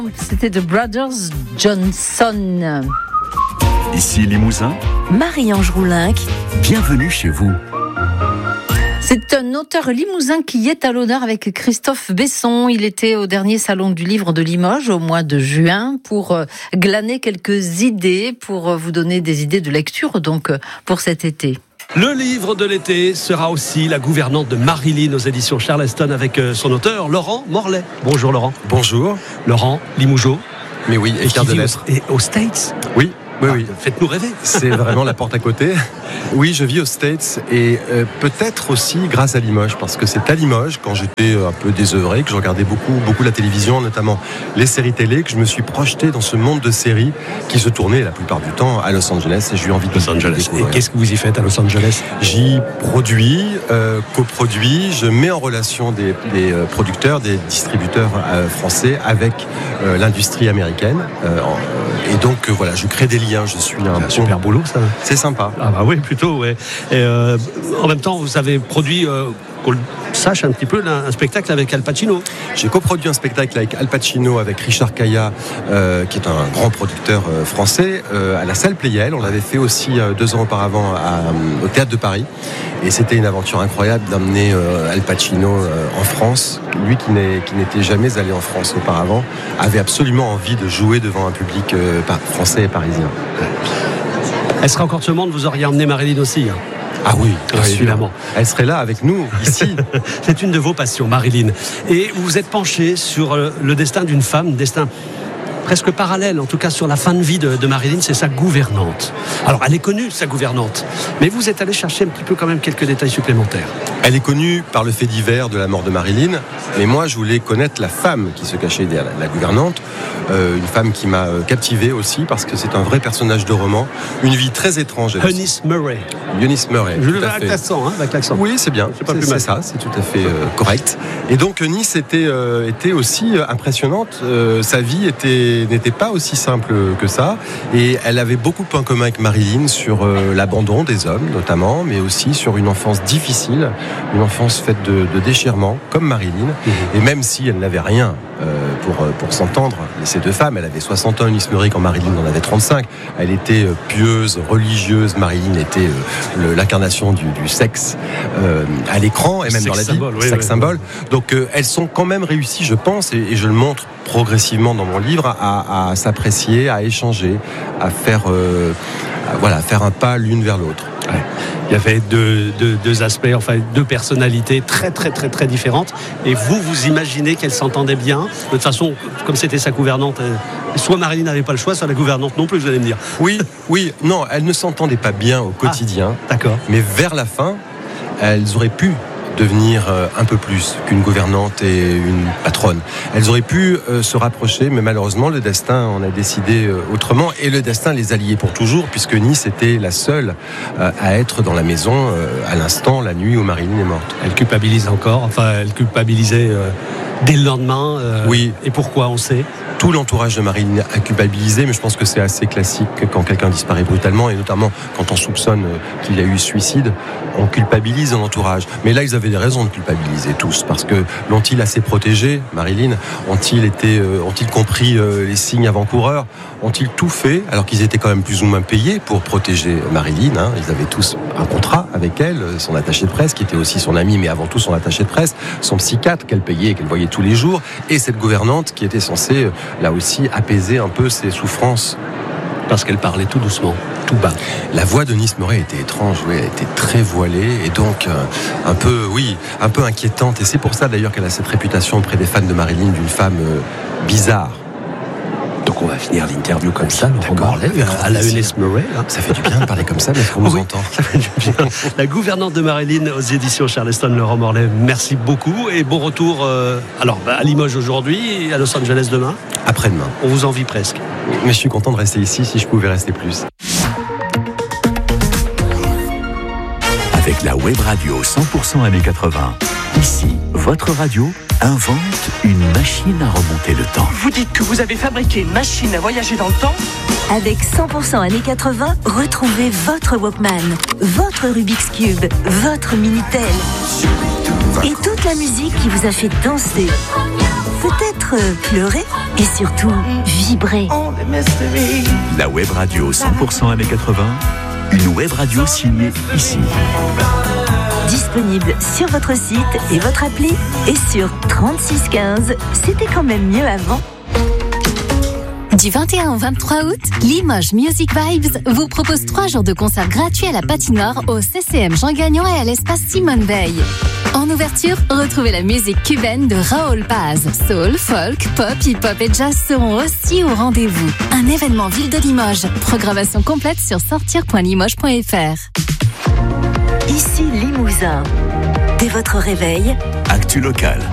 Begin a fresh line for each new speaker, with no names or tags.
C'était The Brothers Johnson.
Ici Limousin,
Marie-Ange Roulinck.
Bienvenue chez vous.
C'est un auteur limousin qui est à l'honneur avec Christophe Besson. Il était au dernier salon du livre de Limoges au mois de juin pour glaner quelques idées, pour vous donner des idées de lecture donc pour cet été.
Le livre de l'été sera aussi La gouvernante de Marilyn aux éditions Charleston avec son auteur Laurent Morlet. Bonjour Laurent.
Bonjour.
Laurent, Limougeot.
Mais oui, écart de lettres.
Et aux States.
Oui. Oui.
Faites-nous rêver.
C'est vraiment la porte à côté. Oui, je vis aux States et peut-être aussi grâce à Limoges, parce que c'est à Limoges, quand j'étais un peu désœuvré, que je regardais beaucoup la télévision, notamment les séries télé, que je me suis projeté dans ce monde de séries qui se tournait la plupart du temps à Los Angeles et j'ai eu envie de
Los Angeles. Et qu'est-ce que vous y faites à Los Angeles ?
J'y produis, coproduis, je mets en relation des producteurs, des distributeurs français avec l'industrie américaine. Et donc voilà, je crée des liens. Je suis
un super boulot, ça.
C'est sympa.
Ah bah oui, plutôt, ouais. Et en même temps, vous avez produit, qu'on le sache un petit peu, un spectacle avec Al Pacino.
J'ai coproduit un spectacle avec Al Pacino, avec Richard Caillat, qui est un grand producteur français, à la salle Playel. On l'avait fait aussi 2 ans auparavant au Théâtre de Paris. Et c'était une aventure incroyable d'emmener Al Pacino en France. Lui qui n'était jamais allé en France auparavant, avait absolument envie de jouer devant un public français et parisien.
Elle serait encore de ce monde, vous auriez emmené Marilyn aussi.
Ah oui,
évidemment.
Elle serait là avec nous, ici.
C'est une de vos passions, Marilyn. Et vous vous êtes penché sur le destin d'une femme, destin presque parallèle, en tout cas sur la fin de vie de Marilyn, c'est sa gouvernante. Alors, elle est connue, sa gouvernante, mais vous êtes allé chercher un petit peu quand même quelques détails supplémentaires.
Elle est connue par le fait divers de la mort de Marilyn, mais moi je voulais connaître la femme qui se cachait derrière la gouvernante, une femme qui m'a captivé aussi parce que c'est un vrai personnage de roman, une vie très étrange.
Eunice Murray.
Eunice Murray.
Je le veux avec l'accent.
Oui, c'est bien, c'est ça, c'est tout à fait correct. Et donc Eunice était aussi impressionnante, sa vie n'était pas aussi simple que ça, et elle avait beaucoup de points communs avec Marilyn sur l'abandon des hommes notamment, mais aussi sur une enfance difficile, une enfance faite de déchirements comme Marilyn. Et même si elle n'avait rien pour s'entendre, ces deux femmes, elle avait 60 ans, Eunice Murray, quand Marilyn en avait 35, elle était pieuse, religieuse, Marilyn était l'incarnation du sexe à l'écran et même dans la vie, sexe symbole. Donc elles sont quand même réussies, je pense, et je le montre progressivement dans mon livre, à s'apprécier, à échanger, à faire un pas l'une vers l'autre.
Ouais. Il y avait deux aspects, enfin 2 personnalités très très très très différentes. Et vous imaginez qu'elles s'entendaient bien. De toute façon, comme c'était sa gouvernante, soit Marilyn n'avait pas le choix, soit la gouvernante non plus, vous allez me dire.
Oui, non, elles ne s'entendaient pas bien au quotidien.
D'accord.
Mais vers la fin, elles auraient pu devenir un peu plus qu'une gouvernante et une patronne. Elles auraient pu se rapprocher, mais malheureusement le destin en a décidé autrement, et le destin les a liés pour toujours, puisque Nice était la seule à être dans la maison à l'instant, la nuit où Marilyn est morte.
Elle culpabilise encore, elle culpabilisait dès le lendemain.
Oui.
Et pourquoi, on sait ?
Tout l'entourage de Marilyn a culpabilisé, mais je pense que c'est assez classique quand quelqu'un disparaît brutalement, et notamment quand on soupçonne qu'il y a eu suicide, on culpabilise l'entourage. Mais là, ils avaient des raisons de culpabiliser tous, parce que l'ont-ils assez protégé, Marilyn ? Ont-ils compris les signes avant-coureurs ? Ont-ils tout fait, alors qu'ils étaient quand même plus ou moins payés pour protéger Marilyn, hein ? Ils avaient tous un contrat avec elle, son attaché de presse, qui était aussi son ami, mais avant tout son attaché de presse, son psychiatre qu'elle payait et qu'elle voyait tous les jours, et cette gouvernante qui était censée là aussi apaiser un peu ses souffrances.
Parce qu'elle parlait tout doucement, tout bas.
La voix de Eunice Murray était étrange, oui, elle était très voilée et donc un peu inquiétante. Et c'est pour ça d'ailleurs qu'elle a cette réputation auprès des fans de Marilyn d'une femme bizarre.
Donc on va finir l'interview comme ça, Laurent Morlet, à la Eunice Murray. Hein.
Ça fait du bien de parler comme ça, mais qu'on nous entend.
Ça fait du bien. La gouvernante de Marilyn aux éditions Charleston, Laurent Morlet, merci beaucoup et bon retour à Limoges aujourd'hui et à Los Angeles demain.
Après-demain.
On vous envie presque.
Mais je suis content de rester ici, si je pouvais rester plus.
Avec la web radio 100% années 80. Ici, votre radio invente une machine à remonter le temps.
Vous dites que vous avez fabriqué une machine à voyager dans le temps ?
Avec 100% années 80, retrouvez votre Walkman, votre Rubik's Cube, votre Minitel et toute la musique qui vous a fait danser. peut-être pleurer et surtout vibrer.
La web radio 100% années 80, une web radio signée ici.
Disponible sur votre site et votre appli et sur 3615. C'était quand même mieux avant.
Du 21 au 23 août, Limoges Music Vibes vous propose 3 jours de concerts gratuits à la patinoire au CCM Jean Gagnon et à l'espace Simone Veil. En ouverture, retrouvez la musique cubaine de Raoul Paz. Soul, folk, pop, hip-hop et jazz seront aussi au rendez-vous. Un événement Ville de Limoges. Programmation complète sur sortir.limoges.fr.
Ici Limousin. Dès votre réveil,
Actu locale.